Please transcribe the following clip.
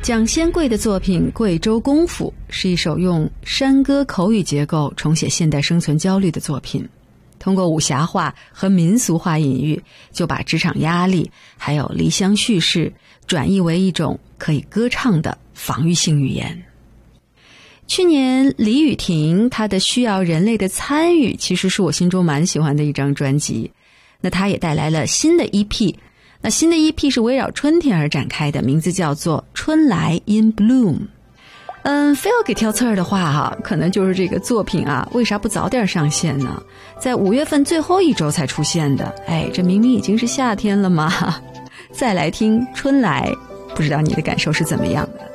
蒋先贵的作品《贵州功夫》是一首用山歌口语结构重写现代生存焦虑的作品，通过武侠化和民俗化隐喻，就把职场压力还有离乡叙事转译为一种可以歌唱的防御性语言。去年李雨婷她的《需要人类的参与》其实是我心中蛮喜欢的一张专辑，那她也带来了新的 EP，那新的 EP 是围绕春天而展开的，名字叫做春来 in bloom。 非要给挑刺儿的话可能就是这个作品为啥不早点上线呢？在5月份最后一周才出现的，这明明已经是夏天了嘛。再来听春来，不知道你的感受是怎么样的？